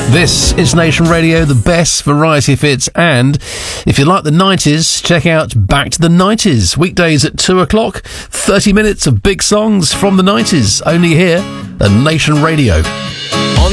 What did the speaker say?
This is Nation Radio, the best variety of hits, and if you like the 90s, check out Back to the 90s, weekdays at 2 o'clock, 30 minutes of big songs from the 90s, only here at Nation Radio. On